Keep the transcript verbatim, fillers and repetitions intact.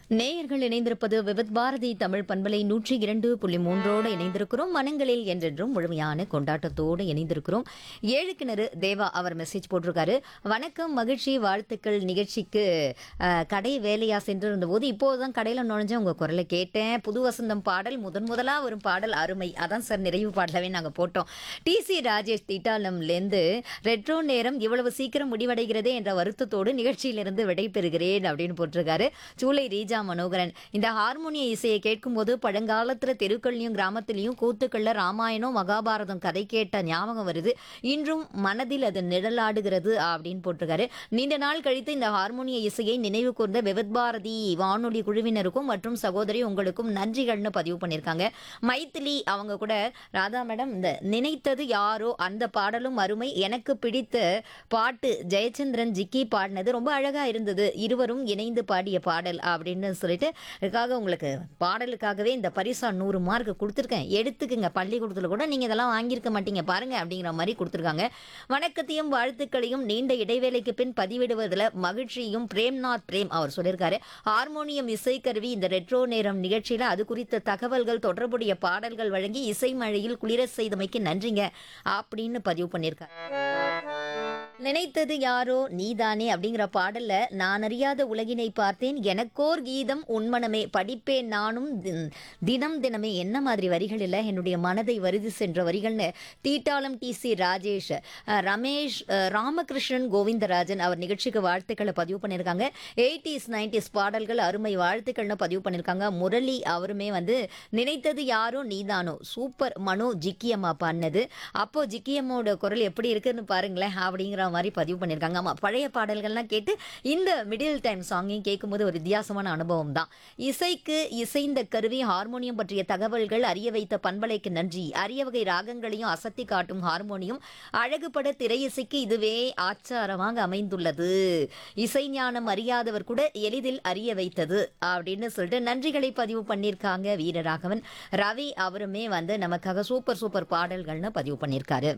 நேயர்கள் இணைந்திருப்பது விவித் பாரதி தமிழ் பண்பலை நூற்றி இரண்டு புள்ளி மூன்றோடு இணைந்திருக்கிறோம். மனங்களில் என்றென்றும் முழுமையான கொண்டாட்டத்தோடு இணைந்திருக்கிறோம். ஏழு கிணறு தேவா அவர் மெசேஜ் போட்டிருக்காரு. வணக்கம், மகிழ்ச்சி, வாழ்த்துக்கள். நிகழ்ச்சிக்கு அஹ், கடை வேலையா சென்றிருந்த போது இப்போதுதான் கடையில் நுழைஞ்ச உங்க குரலை கேட்டேன். புது வசந்தம் பாடல் முதன் முதலா வரும் பாடல் அருமை. அதான் சார் நிறைவு பாடலவே நாங்கள் போட்டோம். டி சி ராஜேஷ் தீட்டாளம்லேருந்து ரெட்ரோ நேரம் இவ்வளவு சீக்கிரம் முடிவடைகிறதே என்ற வருத்தத்தோடு நிகழ்ச்சியிலிருந்து விடைபெறுகிறேன் அப்படின்னு போட்டிருக்காரு. சூளை ரீஜா மனோகரன், இந்த ஹார்மோனிய இசையை கேட்கும்போது பழங்காலத்துல தெருக்கள்லையும் கிராமத்திலையும் கூத்துக்கள்ல ராமாயணம் மகாபாரதம் கதை கேட்ட ஞாபகம் வருது. இன்றும் மனதில் அது நிழலாடுகிறது அப்படின்னு போட்டிருக்காரு. நீண்ட நாள் கழித்து இந்த ஹார்மோனிய இசையை நினைவு கூர்ந்த விவித் பாரதி வானொலி குழுவினருக்கும் மற்றும் சகோதரி உங்களுக்கும் நன்றிகள்னு பதிவு பண்ணியிருக்காங்க. மைத்திலி அவங்க கூட, ராதா மேடம், இந்த நினைத்தது யாரோ அந்த பாடலும் அருமை. எனக்கு பிடித்த பாட்டு ஜெயச்சந்திரன் ஜிக்கி பாடினது ரொம்ப அழகா இருந்தது. இருவரும் இணைந்து பாடிய பாடல் அப்படின்னு சொல்லிட்டு இதுக்காக உங்களுக்கு பாடலுக்காகவே இந்த பரிசா நூறு மார்க் கொடுத்துருக்கேன், எடுத்துக்குங்க. பள்ளிக்கூடத்தில் கூட நீங்க இதெல்லாம் வாங்கியிருக்க மாட்டீங்க பாருங்க அப்படிங்கிற மாதிரி கொடுத்துருக்காங்க. வணக்கத்தையும் வாழ்த்துக்களையும் நீண்ட இடைவேளைக்கு பின் பதிவிடுவதில் மகிழ்ச்சியும் பிரேம்நாத் பிரேம் அவர் சொல்லியிருக்காரு. ஹார்மோனியம் இசைக்கருவி இந்த ரெட்ரோ நேரம் நிகழ்ச்சியில அது குறித்த தகவல்கள் தொடர்புடைய பாடல்கள் வழங்கி இசை மழையில் குளிர செய்தமைக்கு நன்றிங்க அப்படின்னு பதிவு பண்ணியிருக்காரு. நினைத்தது யாரோ நீதானே அப்படிங்கிற பாடல்ல நான் அறியாத உலகினை பார்த்தேன், எனக்கோர் கீதம் உன்மனமே படிப்பேன் நானும் தி- தினம் தினமே. என்ன மாதிரி வரிகள் இல்லை, என்னுடைய மனதை வருதி சென்ற வரிகள்னு தீட்டாளம் டி சி ராஜேஷ், அஹ், ரமேஷ், அஹ், ராமகிருஷ்ணன் கோவிந்தராஜன் அவர் நிகழ்ச்சிக்கு வாழ்த்துக்களை பதிவு பண்ணியிருக்காங்க. எயிட்டிஸ் நைன்டிஸ் பாடல்கள் அருமை, வாழ்த்துக்கள்னு பதிவு பண்ணியிருக்காங்க. முரளி அவருமே வந்து நினைத்தது யாரோ நீதானோ சூப்பர், மனோ ஜிக்கியம்மா பாடினது. அப்போ ஜிக்கியம்மோட குரல் எப்படி இருக்குன்னு பாருங்களேன் அப்படிங்கிற மாதிரி பதிவு பண்ணியிருக்காங்க. ஆமா, பழைய பாடல்கள்லாம் கேட்டு இந்த மிடில் டைம் சாங்கையும் கேட்கும்போது ஒரு வித்தியாசமான அனுபவம் தான். இசைக்கு இசைந்த கருவி ஹார்மோனியம் பற்றிய தகவல்கள் அறிய வைத்த பண்பலைக்கு நன்றி. அரிய வகை ராகங்களையும் அசத்தி காட்டும் ஹார்மோனியம் அழகுபட திரையிசைக்கு இதுவே ஆச்சாரமாக அமைந்துள்ளது. இசை ஞானம் அறியாதவர் கூட எளிதில் அறிய வைத்தது அப்படின்னு சொல்லிட்டு நன்றிகளை பதிவு பண்ணியிருக்காங்க வீரராகவன். ரவி அவருமே வந்து நமக்காக சூப்பர் சூப்பர் பாடல்கள்னு பதிவு பண்ணியிருக்காரு.